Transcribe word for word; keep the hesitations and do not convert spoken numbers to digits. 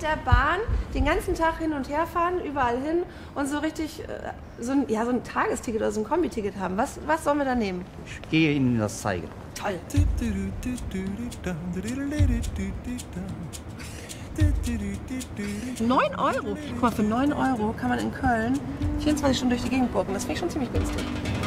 mit der Bahn den ganzen Tag hin und her fahren, überall hin und so richtig äh, so, ein, ja, so ein Tagesticket oder so ein Kombiticket haben. Was, was sollen wir da nehmen? Ich gehe Ihnen das zeigen. Toll. neun Euro? Guck mal, für neun Euro kann man in Köln vierundzwanzig Stunden durch die Gegend gucken. Das finde ich schon ziemlich günstig.